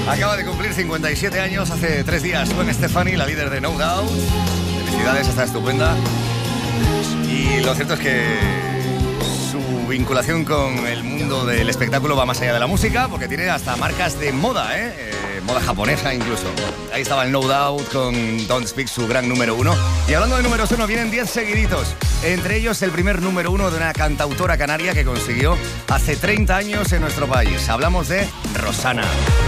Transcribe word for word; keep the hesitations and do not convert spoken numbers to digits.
Acaba de cumplir cincuenta y siete años hace tres días. Gwen Stefani, la líder de No Doubt. Felicidades, está estupenda. Y lo cierto es que su vinculación con el mundo del espectáculo va más allá de la música, porque tiene hasta marcas de moda, ¿eh? eh moda japonesa incluso. Ahí estaba el No Doubt con Don't Speak, su gran número uno. Y hablando de números uno, vienen diez seguiditos. Entre ellos el primer número uno de una cantautora canaria que consiguió hace treinta años en nuestro país. Hablamos de Rosana.